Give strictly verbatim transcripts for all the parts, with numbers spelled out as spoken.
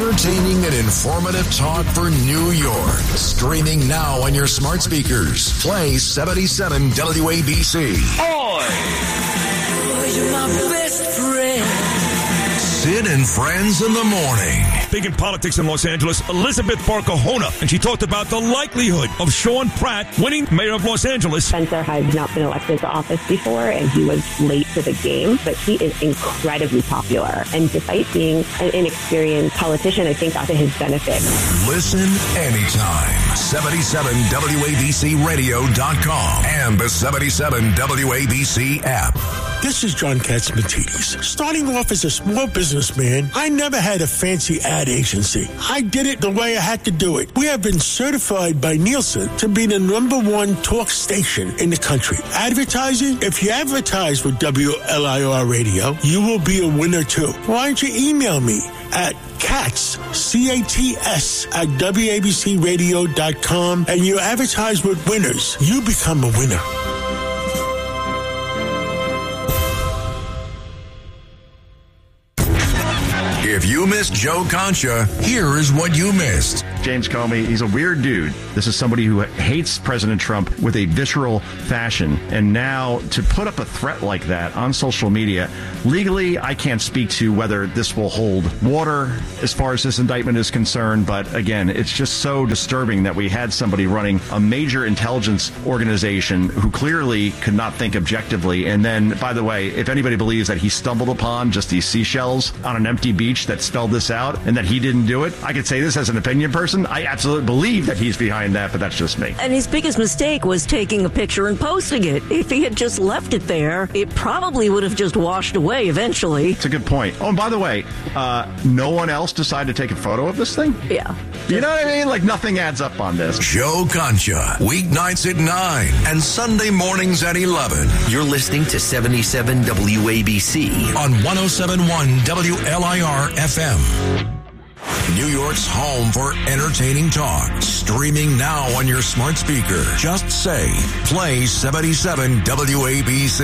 Entertaining and informative talk for New York. Streaming now on your smart speakers. Play seventy-seven W A B C. Oi! You're my best friend. Sid and Friends in the Morning. Big in politics in Los Angeles, Elizabeth Barcahona, and she talked about the likelihood of Sean Pratt winning mayor of Los Angeles. Spencer has not been elected to office before, and he was late to the game, but he is incredibly popular. And despite being an inexperienced politician, I think that's to his benefit. Listen anytime. seventy-seven W A B C radio dot com and the seventy-seven W A B C app. This is John Katzmatidis. Starting off as a small businessman, I never had a fancy ad agency. I did it the way I had to do it. We have been certified by Nielsen to be the number one talk station in the country. Advertising? If you advertise with W L I R Radio, you will be a winner too. Why don't you email me at Katz, C A T S, at W A B C radio dot com, and you advertise with winners. You become a winner. If you missed Joe Concha, here is what you missed. James Comey, he's a weird dude. This is somebody who hates President Trump with a visceral fashion. And now to put up a threat like that on social media, legally, I can't speak to whether this will hold water as far as this indictment is concerned. But again, it's just so disturbing that we had somebody running a major intelligence organization who clearly could not think objectively. And then, by the way, if anybody believes that he stumbled upon just these seashells on an empty beach that spelled this out and that he didn't do it, I could say this as an opinion person. I absolutely believe that he's behind that, but that's just me. And his biggest mistake was taking a picture and posting it. If he had just left it there, it probably would have just washed away eventually. It's a good point. Oh, and by the way, uh, no one else decided to take a photo of this thing? Yeah. You know what I mean? Like, nothing adds up on this. Joe Concha, weeknights at nine and Sunday mornings at eleven. You're listening to seventy-seven W A B C on one oh seven point one W L I R F M. New York's home for entertaining talk. Streaming now on your smart speaker. Just say, play seventy-seven W A B C.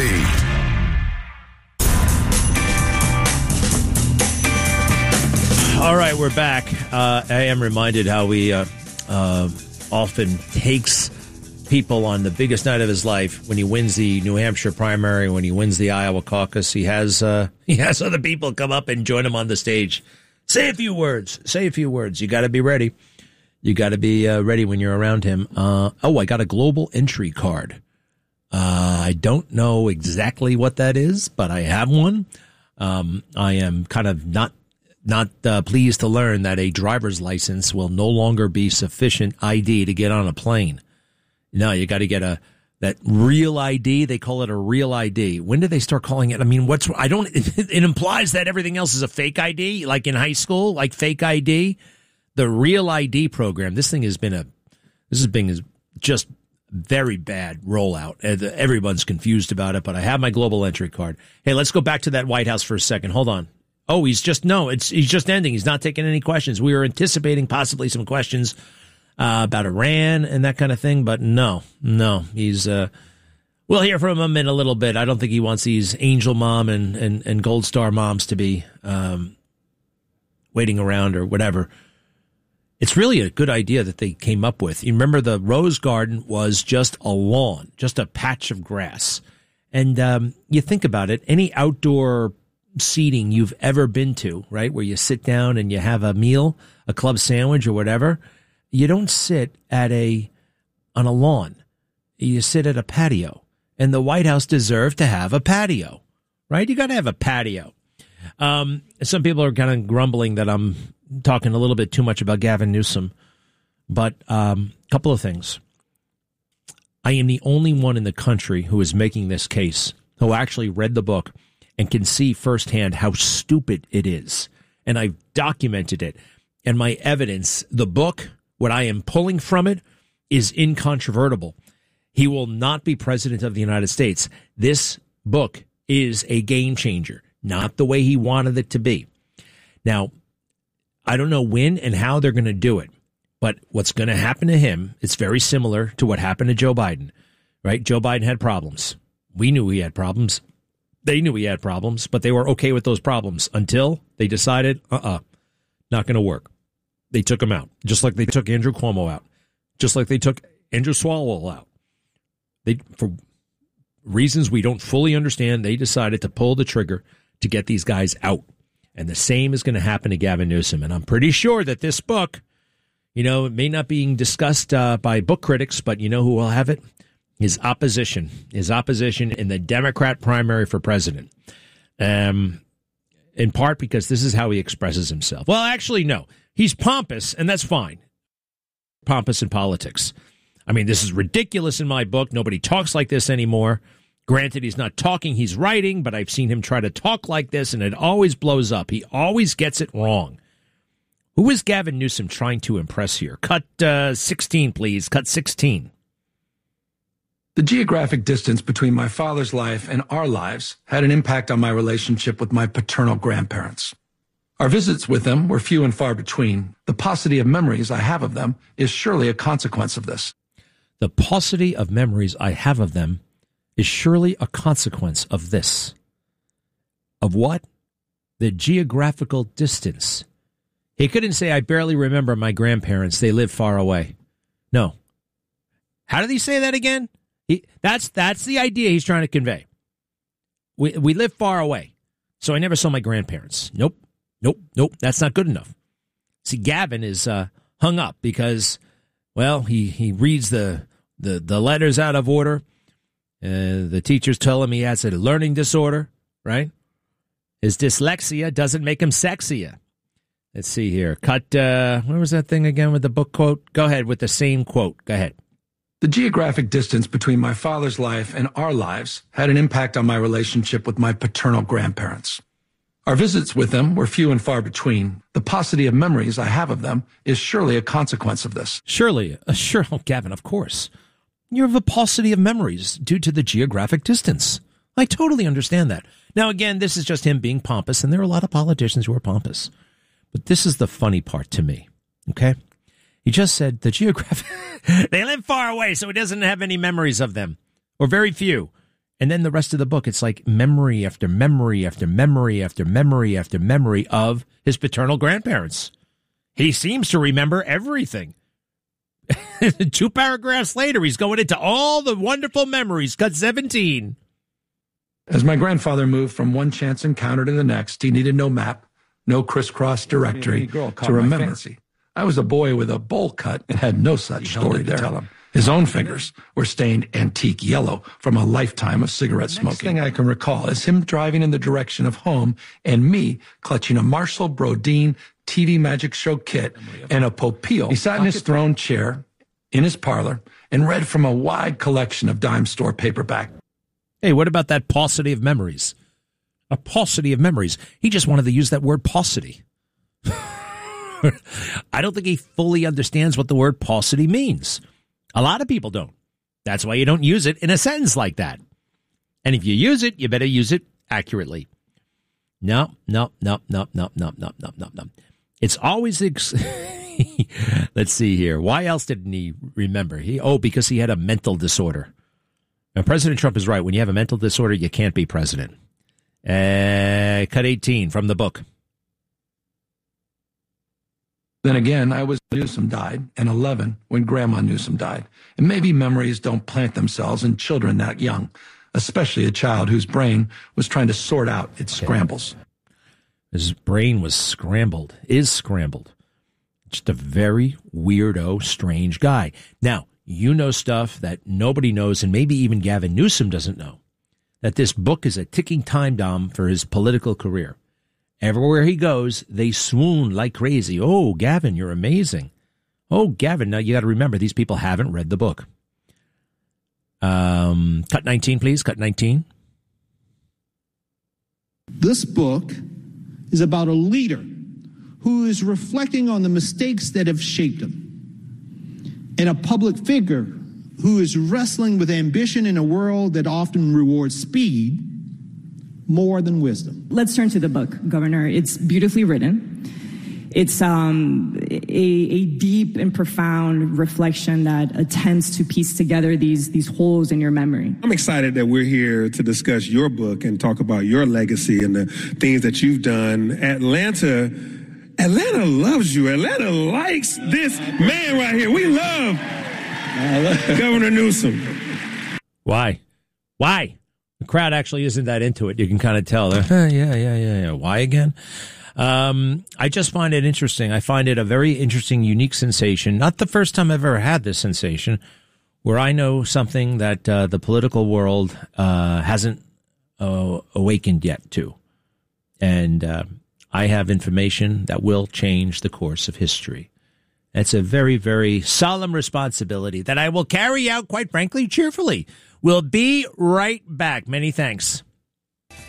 All right, we're back. Uh, I am reminded how we uh, uh, often takes people on the biggest night of his life when he wins the New Hampshire primary, when he wins the Iowa caucus. He has uh, he has other people come up and join him on the stage. Say a few words. Say a few words. You got to be ready. You got to be uh, ready when you're around him. Uh, oh, I got a global entry card. Uh, I don't know exactly what that is, but I have one. Um, I am kind of not not uh, pleased to learn that a driver's license will no longer be sufficient I D to get on a plane. No, you got to get a that real I D. They call it a real I D. When did they start calling it? I mean, what's I don't. It, it implies that everything else is a fake I D, like in high school, like fake I D. The real I D program. This thing has been a. This has been just very bad rollout. Everyone's confused about it. But I have my global entry card. Hey, let's go back to that White House for a second. Hold on. Oh, he's just no. It's he's just ending. He's not taking any questions. We were anticipating possibly some questions Uh, about Iran and that kind of thing, but no, no, he's, uh, we'll hear from him in a little bit. I don't think he wants these Angel Mom and, and, and Gold Star moms to be, um, waiting around or whatever. It's really a good idea that they came up with. You remember the Rose Garden was just a lawn, just a patch of grass. And, um, you think about it, any outdoor seating you've ever been to, right? Where you sit down and you have a meal, a club sandwich or whatever. You don't sit at a on a lawn. You sit at a patio. And the White House deserved to have a patio, right? You got to have a patio. Um, some people are kind of grumbling that I'm talking a little bit too much about Gavin Newsom. But a um, couple of things. I am the only one in the country who is making this case, who actually read the book and can see firsthand how stupid it is. And I've documented it. And my evidence, the book, what I am pulling from it, is incontrovertible. He will not be president of the United States. This book is a game changer, not the way he wanted it to be. Now, I don't know when and how they're going to do it, but what's going to happen to him, it's very similar to what happened to Joe Biden, right? Joe Biden had problems. We knew he had problems. They knew he had problems, but they were okay with those problems until they decided, uh-uh, not going to work. They took him out, just like they took Andrew Cuomo out, just like they took Andrew Swalwell out. They, for reasons we don't fully understand, they decided to pull the trigger to get these guys out. And the same is going to happen to Gavin Newsom. And I'm pretty sure that this book, you know, it may not be being discussed uh, by book critics, but you know who will have it? His opposition. His opposition in the Democrat primary for president. Um, in part because this is how he expresses himself. Well, actually, no. He's pompous, and that's fine. Pompous in politics. I mean, this is ridiculous in my book. Nobody talks like this anymore. Granted, he's not talking, he's writing, but I've seen him try to talk like this, and it always blows up. He always gets it wrong. Who is Gavin Newsom trying to impress here? Cut uh, sixteen, please. Cut sixteen. The geographic distance between my father's life and our lives had an impact on my relationship with my paternal grandparents. Our visits with them were few and far between. The paucity of memories I have of them is surely a consequence of this. The paucity of memories I have of them is surely a consequence of this. Of what? The geographical distance. He couldn't say, I barely remember my grandparents. They live far away. No. How did he say that again? He, that's that's the idea he's trying to convey. We we live far away, so I never saw my grandparents. Nope. Nope, nope, that's not good enough. See, Gavin is uh, hung up because, well, he, he reads the, the, the letters out of order. Uh, the teachers tell him he has a learning disorder, right? His dyslexia doesn't make him sexier. Let's see here. Cut, uh, where was that thing again with the book quote? Go ahead with the same quote. Go ahead. The geographic distance between my father's life and our lives had an impact on my relationship with my paternal grandparents. Our visits with them were few and far between. The paucity of memories I have of them is surely a consequence of this. Surely. Uh, sure, oh, Gavin, of course. You have a paucity of memories due to the geographic distance. I totally understand that. Now, again, this is just him being pompous, and there are a lot of politicians who are pompous. But this is the funny part to me, okay? He just said the geographic... they live far away, so he doesn't have any memories of them, or very few. And then the rest of the book, it's like memory after memory after memory after memory after memory of his paternal grandparents. He seems to remember everything. Two paragraphs later, he's going into all the wonderful memories. Cut seventeen. As my grandfather moved from one chance encounter to the next, he needed no map, no crisscross directory to remember. I was a boy with a bowl cut and had no such story to tell him. His own fingers were stained antique yellow from a lifetime of cigarette smoking. The next thing I can recall is him driving in the direction of home and me clutching a Marshall Brodeen T V Magic Show kit and a Popeel. He sat in his throne chair in his parlor and read from a wide collection of dime store paperback. Hey, what about that paucity of memories? A paucity of memories. He just wanted to use that word paucity. I don't think he fully understands what the word paucity means. A lot of people don't. That's why you don't use it in a sentence like that. And if you use it, you better use it accurately. No, no, no, no, no, no, no, no, no, no. It's always... Ex- Let's see here. Why else didn't he remember? He Oh, because he had a mental disorder. Now, President Trump is right. When you have a mental disorder, you can't be president. Uh, cut eighteen from the book. Then again, I was Newsom died, and eleven when Grandma Newsom died. And maybe memories don't plant themselves in children that young, especially a child whose brain was trying to sort out its okay. scrambles. His brain was scrambled, is scrambled. Just a very weirdo, strange guy. Now, you know stuff that nobody knows, and maybe even Gavin Newsom doesn't know, that this book is a ticking time bomb for his political career. Everywhere he goes, they swoon like crazy. Oh, Gavin, you're amazing. Oh, Gavin, now you got to remember, these people haven't read the book. Um, cut nineteen, please. Cut nineteen. This book is about a leader who is reflecting on the mistakes that have shaped him, and a public figure who is wrestling with ambition in a world that often rewards speed more than wisdom. Let's turn to the book, Governor. It's beautifully written. It's um, a, a deep and profound reflection that attempts to piece together these these holes in your memory. I'm excited that we're here to discuss your book and talk about your legacy and the things that you've done. Atlanta Atlanta loves you. Atlanta likes this man right here. We love Governor Newsom. Why? Why? The crowd actually isn't that into it. You can kind of tell. They're, eh, yeah, yeah, yeah, yeah. Why again? Um, I just find it interesting. I find it a very interesting, unique sensation. Not the first time I've ever had this sensation, where I know something that uh, the political world uh, hasn't uh, awakened yet to. And uh, I have information that will change the course of history. It's a very, very solemn responsibility that I will carry out, quite frankly, cheerfully. We'll be right back. Many thanks.